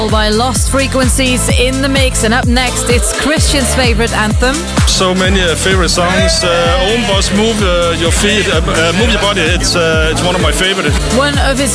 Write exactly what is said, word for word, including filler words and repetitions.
By Lost Frequencies in the mix, and up next it's Christian's favorite anthem. So many uh, favorite songs. Uh, Own Boss, Move uh, Your Feet, uh, uh, Move Your Body. It's uh, it's one of my favorites. One of his